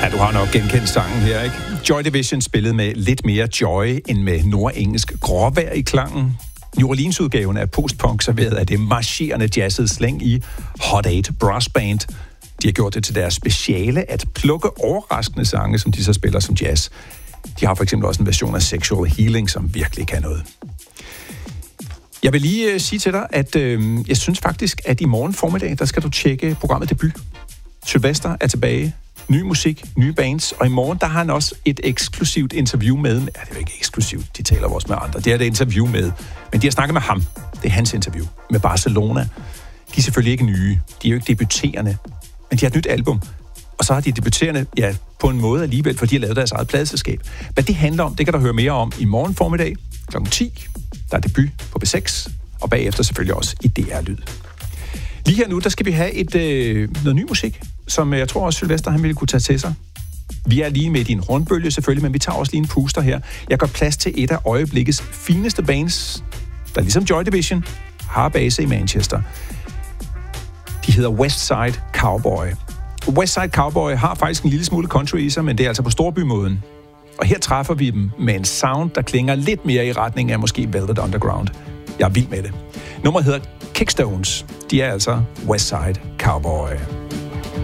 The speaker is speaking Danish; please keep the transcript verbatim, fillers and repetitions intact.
Ja, du har nok genkendt sangen her, ikke? Joy Division spillede med lidt mere joy end med nordengelsk gråvejr i klangen. New Orleans-udgaven af postpunk serveret af det marcherende jazzede slæng i Hot Eight Brass Band. De har gjort det til deres speciale at plukke overraskende sange, som de så spiller som jazz. De har for eksempel også en version af Sexual Healing, som virkelig kan noget. Jeg vil lige uh, sige til dig, at uh, jeg synes faktisk, at i morgen formiddag, der skal du tjekke programmet Debut. Sylvester er tilbage. Ny musik, nye bands, og i morgen, der har han også et eksklusivt interview med... Ja, det er jo ikke eksklusivt, de taler også med andre. Det er det interview med, men de har snakket med ham. Det er hans interview med Barcelona. De er selvfølgelig ikke nye, de er jo ikke debuterende, men de har et nyt album. Og så har de debuterende, ja, på en måde alligevel, for de har lavet deres eget pladeselskab. Hvad det handler om, det kan du høre mere om i morgen formiddag klokken ti. Der er debut på B seks, og bagefter selvfølgelig også i D R-lyd. Lige her nu, der skal vi have et, øh, noget ny musik, som jeg tror også Sylvester han ville kunne tage til sig. Vi er lige med i en rundbølge selvfølgelig, men vi tager også lige en puster her. Jeg gør plads til et af øjeblikkets fineste bands, der ligesom Joy Division har base i Manchester. De hedder Westside Cowboy. Westside Cowboy har faktisk en lille smule country i sig, men det er altså på storbymåden. Og her træffer vi dem med en sound, der klinger lidt mere i retning af måske Velvet Underground. Jeg er vild med det. Nummeret hedder Kickstones. De er altså Westside Cowboy.